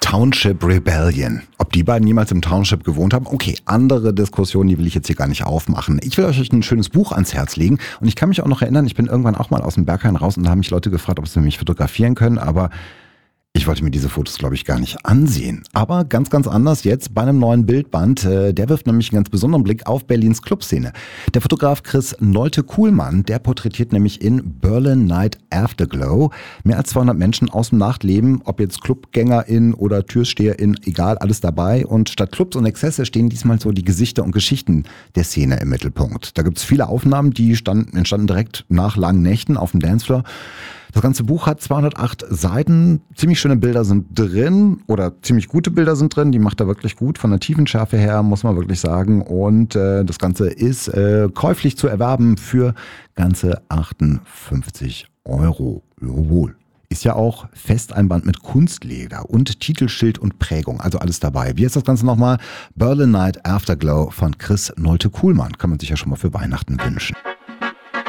Township Rebellion. Ob die beiden jemals im Township gewohnt haben? Okay, andere Diskussionen, die will ich jetzt hier gar nicht aufmachen. Ich will euch ein schönes Buch ans Herz legen. Und ich kann mich auch noch erinnern, ich bin irgendwann auch mal aus dem Berghain raus und da haben mich Leute gefragt, ob sie mich fotografieren können. Aber ich wollte mir diese Fotos, glaube ich, gar nicht ansehen. Aber ganz, ganz anders jetzt bei einem neuen Bildband. Der wirft nämlich einen ganz besonderen Blick auf Berlins Clubszene. Der Fotograf Chris Nolte-Kuhlmann, der porträtiert nämlich in Berlin Night Afterglow mehr als 200 Menschen aus dem Nachtleben, ob jetzt ClubgängerInnen oder TürsteherInnen, egal, alles dabei. Und statt Clubs und Exzesse stehen diesmal so die Gesichter und Geschichten der Szene im Mittelpunkt. Da gibt es viele Aufnahmen, die entstanden direkt nach langen Nächten auf dem Dancefloor. Das ganze Buch hat 208 Seiten, ziemlich schöne Bilder sind drin oder ziemlich gute Bilder sind drin, die macht er wirklich gut, von der Tiefenschärfe her, muss man wirklich sagen. Und das Ganze ist käuflich zu erwerben für ganze 58 €. Jawohl. Ist ja auch Festeinband mit Kunstleder und Titelschild und Prägung, also alles dabei. Wie ist das Ganze nochmal? Berlin Night Afterglow von Chris Nolte-Kuhlmann. Kann man sich ja schon mal für Weihnachten wünschen.